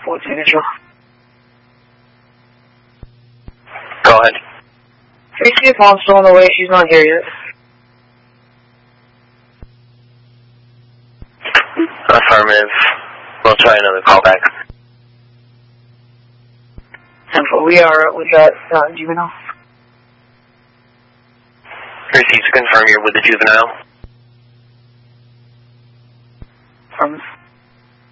14 initial. Go ahead. Tracy, if Mom's still on the way, she's not here yet. Affirmative. We'll try another call back. We got juvenile. Tracy, to confirm you're with the juvenile.